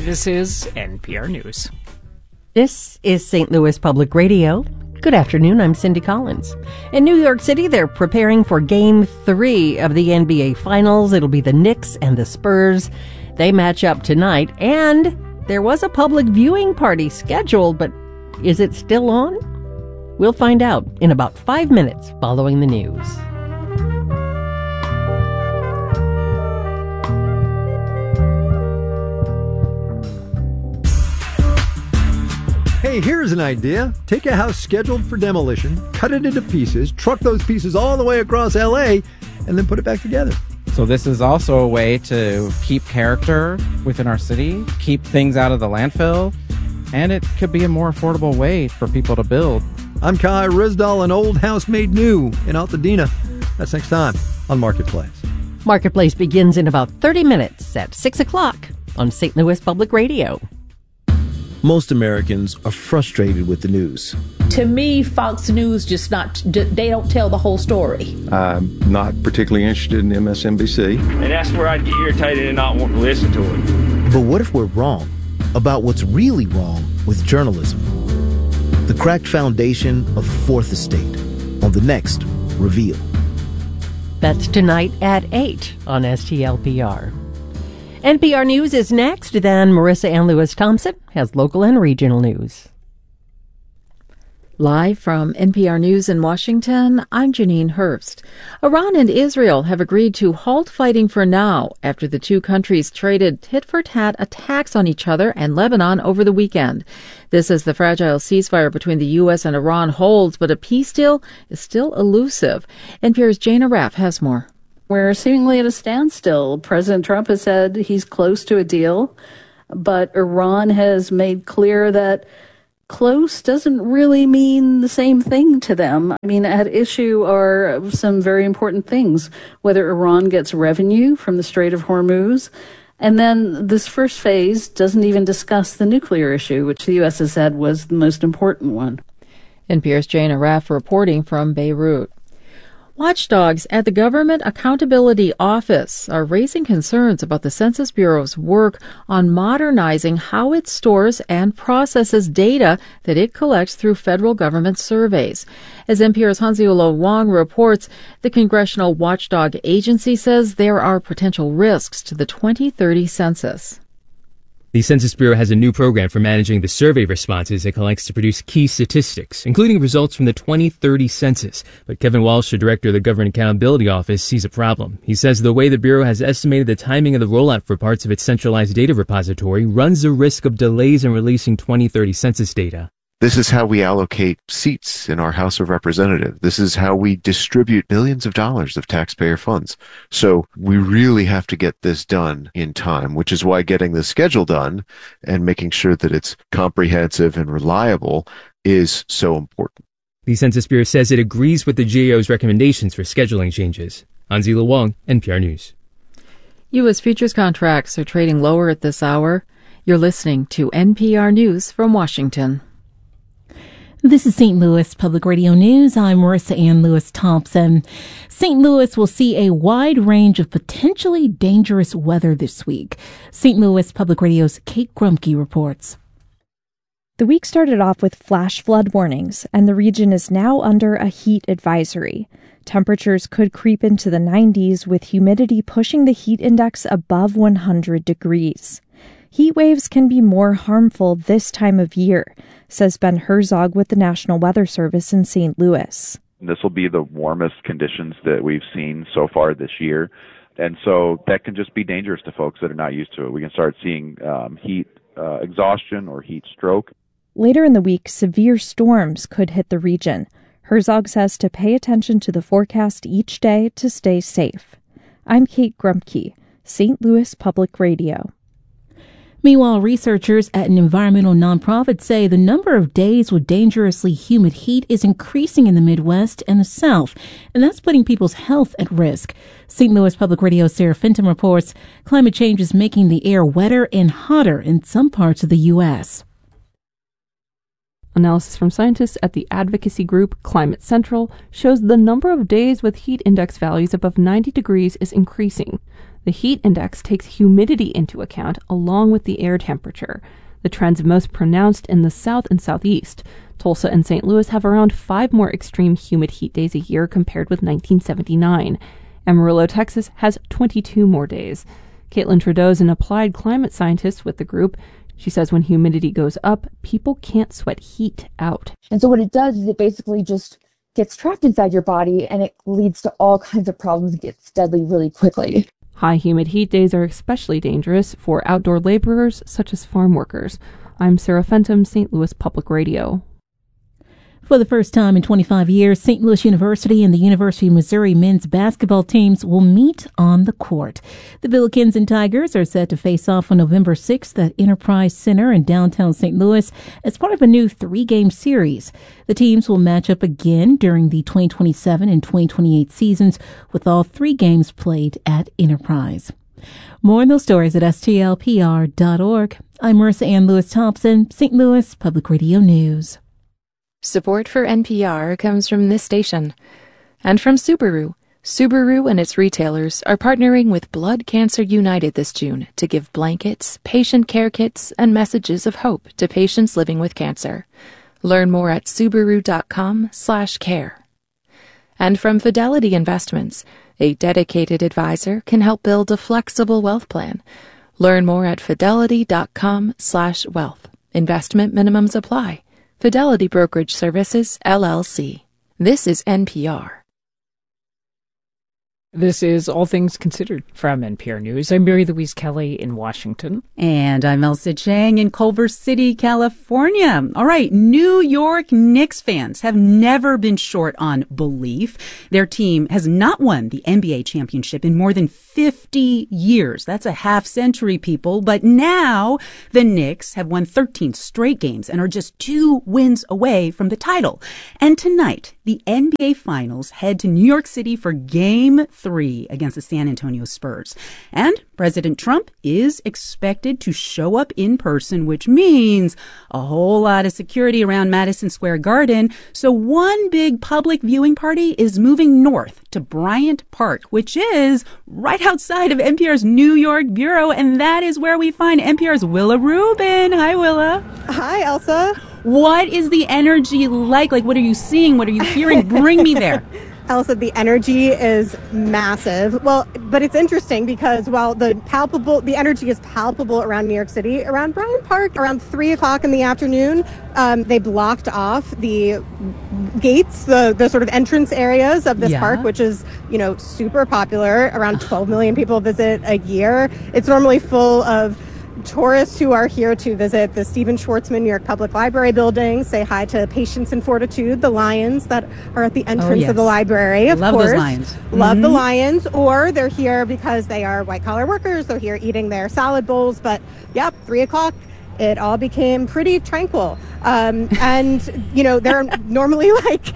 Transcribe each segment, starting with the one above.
This is NPR News. This is St. Louis Public Radio. Good afternoon, I'm Cindy Collins. In New York City, they're preparing for Game 3 of the NBA Finals. It'll be the Knicks and the Spurs. They match up tonight, and there was a public viewing party scheduled, but is it still on? We'll find out in about 5 minutes following the news. Hey, here's an idea. Take a house scheduled for demolition, cut it into pieces, truck those pieces all the way across L.A., and then put it back together. So this is also a way to keep character within our city, keep things out of the landfill, and it could be a more affordable way for people to build. I'm Kai Risdal, an old house made new in Altadena. That's next time on Marketplace. Marketplace begins in about 30 minutes at 6 o'clock on St. Louis Public Radio. Most Americans are frustrated with the news. To me, Fox News they don't tell the whole story. I'm not particularly interested in MSNBC. And that's where I'd get irritated and not want to listen to it. But what if we're wrong about what's really wrong with journalism? The cracked foundation of the Fourth Estate on the next Reveal. That's tonight at 8 on STLPR. NPR News is next, then Marissa Ann Lewis-Thompson has local and regional news. Live from NPR News in Washington, I'm Janine Hurst. Iran and Israel have agreed to halt fighting for now after the two countries traded tit-for-tat attacks on each other and Lebanon over the weekend. This as the fragile ceasefire between the U.S. and Iran holds, but a peace deal is still elusive. NPR's Jana Raff has more. We're seemingly at a standstill. President Trump has said he's close to a deal, but Iran has made clear that close doesn't really mean the same thing to them. I mean, at issue are some very important things, whether Iran gets revenue from the Strait of Hormuz. And then this first phase doesn't even discuss the nuclear issue, which the U.S. has said was the most important one. NPR's Jana Raff reporting from Beirut. Watchdogs at the Government Accountability Office are raising concerns about the Census Bureau's work on modernizing how it stores and processes data that it collects through federal government surveys. As NPR's Hansiulo Wong reports, the Congressional Watchdog Agency says there are potential risks to the 2030 census. The Census Bureau has a new program for managing the survey responses it collects to produce key statistics, including results from the 2030 census. But Kevin Walsh, the director of the Government Accountability Office, sees a problem. He says the way the Bureau has estimated the timing of the rollout for parts of its centralized data repository runs the risk of delays in releasing 2030 census data. This is how we allocate seats in our House of Representatives. This is how we distribute billions of dollars of taxpayer funds. So we really have to get this done in time, which is why getting the schedule done and making sure that it's comprehensive and reliable is so important. The Census Bureau says it agrees with the GAO's recommendations for scheduling changes. Hansiulo Wong, NPR News. U.S. futures contracts are trading lower at this hour. You're listening to NPR News from Washington. This is St. Louis Public Radio News. I'm Marissa Ann Lewis-Thompson. St. Louis will see a wide range of potentially dangerous weather this week. St. Louis Public Radio's Kate Grumke reports. The week started off with flash flood warnings, and the region is now under a heat advisory. Temperatures could creep into the 90s, with humidity pushing the heat index above 100 degrees. Heat waves can be more harmful this time of year, says Ben Herzog with the National Weather Service in St. Louis. This will be the warmest conditions that we've seen so far this year. And so that can just be dangerous to folks that are not used to it. We can start seeing heat exhaustion or heat stroke. Later in the week, severe storms could hit the region. Herzog says to pay attention to the forecast each day to stay safe. I'm Kate Grumke, St. Louis Public Radio. Meanwhile, researchers at an environmental nonprofit say the number of days with dangerously humid heat is increasing in the Midwest and the South, and that's putting people's health at risk. St. Louis Public Radio's Sarah Fenton reports climate change is making the air wetter and hotter in some parts of the U.S. Analysis from scientists at the advocacy group Climate Central shows the number of days with heat index values above 90 degrees is increasing. The heat index takes humidity into account along with the air temperature. The trend's most pronounced in the south and southeast. Tulsa and St. Louis have around 5 more extreme humid heat days a year compared with 1979. Amarillo, Texas has 22 more days. Caitlin Trudeau is an applied climate scientist with the group. She says when humidity goes up, people can't sweat heat out. And so what it does is it basically just gets trapped inside your body, and it leads to all kinds of problems. It gets deadly really quickly. High humid heat days are especially dangerous for outdoor laborers such as farm workers. I'm Sarah Fenton, St. Louis Public Radio. For the first time in 25 years, St. Louis University and the University of Missouri men's basketball teams will meet on the court. The Billikens and Tigers are set to face off on November 6th at Enterprise Center in downtown St. Louis as part of a new 3-game series. The teams will match up again during the 2027 and 2028 seasons, with all 3 games played at Enterprise. More on those stories at stlpr.org. I'm Marissa Ann Lewis-Thompson, St. Louis Public Radio News. Support for NPR comes from this station and from Subaru. Subaru and its retailers are partnering with Blood Cancer United this June to give blankets, patient care kits, and messages of hope to patients living with cancer. Learn more at Subaru.com/care. And from Fidelity Investments, a dedicated advisor can help build a flexible wealth plan. Learn more at Fidelity.com/wealth. Investment minimums apply. Fidelity Brokerage Services, LLC. This is NPR. This is All Things Considered from NPR News. I'm Mary Louise Kelly in Washington. And I'm Elsa Chang in Culver City, California. All right, New York Knicks fans have never been short on belief. Their team has not won the NBA championship in more than 50 years. That's a half century, people. But now the Knicks have won 13 straight games and are just 2 wins away from the title. And tonight, the NBA Finals head to New York City for Game 3 against the San Antonio Spurs. And President Trump is expected to show up in person, which means a whole lot of security around Madison Square Garden. So one big public viewing party is moving north to Bryant Park, which is right outside of NPR's New York bureau. And that is where we find NPR's Willa Rubin. Hi, Willa. Hi, Elsa. What is the energy like? Like, what are you seeing? What are you hearing? Bring me there. Elsa, the energy is massive. Well, but it's interesting because while the energy is palpable around New York City, around Bryant Park, around 3:00 in the afternoon, they blocked off the gates, the sort of entrance areas of this park, which is, super popular. Around 12 million people visit a year. It's normally full of tourists who are here to visit the Stephen Schwarzman New York Public Library building, say hi to Patience and Fortitude, the lions that are at the entrance of the library, of course. Love those lions. Love the lions. Or they're here because they are white-collar workers. They're here eating their salad bowls. But, 3:00, it all became pretty tranquil. And, there are normally,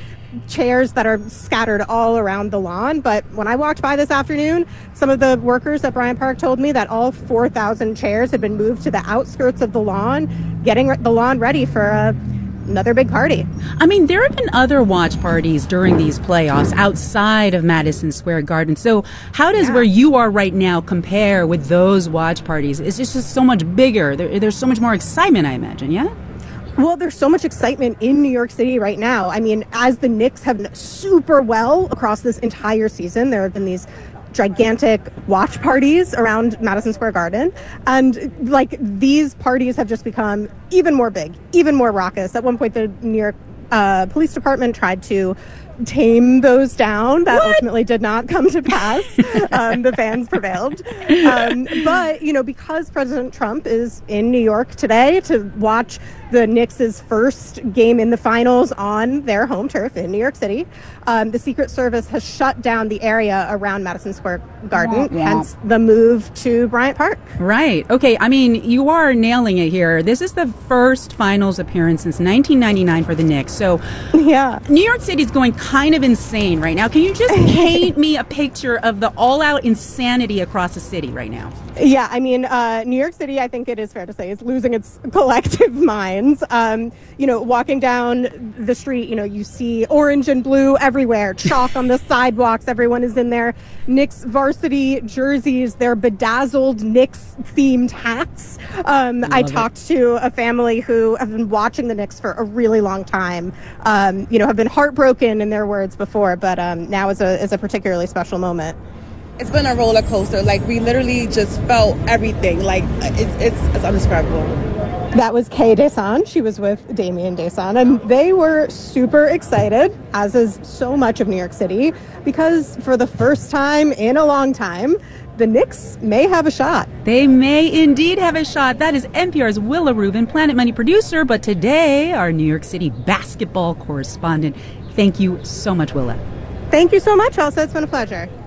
chairs that are scattered all around the lawn. But when I walked by this afternoon, some of the workers at Bryant Park told me that all 4,000 chairs had been moved to the outskirts of the lawn, getting the lawn ready for another big party. I mean, there have been other watch parties during these playoffs outside of Madison Square Garden. So how does where you are right now compare with those watch parties? It's just so much bigger. There's so much more excitement, I imagine, yeah? Well, there's so much excitement in New York City right now. I mean, as the Knicks have done super well across this entire season, there have been these gigantic watch parties around Madison Square Garden. And these parties have just become even more big, even more raucous. At one point, the New York Police Department tried to tame those down. That ultimately did not come to pass. The fans prevailed. But, because President Trump is in New York today to watch the Knicks' first game in the finals on their home turf in New York City, the Secret Service has shut down the area around Madison Square Garden, hence the move to Bryant Park. Right. Okay. I mean, you are nailing it here. This is the first finals appearance since 1999 for the Knicks. So, New York City is going kind of insane right now. Can you just paint me a picture of the all-out insanity across the city right now? Yeah, I mean, New York City, I think it is fair to say, is losing its collective minds. Walking down the street, you see orange and blue everywhere, chalk on the sidewalks. Everyone is in their Knicks varsity jerseys, their bedazzled Knicks-themed hats. I talked to a family who have been watching the Knicks for a really long time, have been heartbroken in their words before, but now is a particularly special moment. It's been a roller coaster. Like, we literally just felt everything. Like, it's undescribable. That was Kay Desan. She was with Damian Desan, and they were super excited, as is so much of New York City, because for the first time in a long time, the Knicks may have a shot. They may indeed have a shot. That is NPR's Willa Rubin, Planet Money producer, but today, our New York City basketball correspondent. Thank you so much, Willa. Thank you so much, Elsa. It's been a pleasure.